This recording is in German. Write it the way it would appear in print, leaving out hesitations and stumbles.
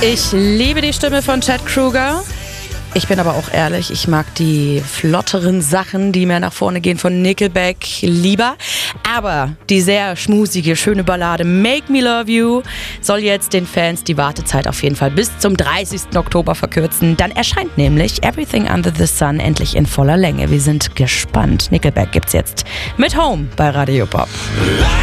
Ich liebe die Stimme von Chad Kroeger. Ich bin aber auch ehrlich, ich mag die flotteren Sachen, die mehr nach vorne gehen, von Nickelback lieber. Aber die sehr schmusige, schöne Ballade Make Me Love You soll jetzt den Fans die Wartezeit auf jeden Fall bis zum 30. Oktober verkürzen. Dann erscheint nämlich Everything Under the Sun endlich in voller Länge. Wir sind gespannt. Nickelback gibt's jetzt mit Home bei Radio Pop.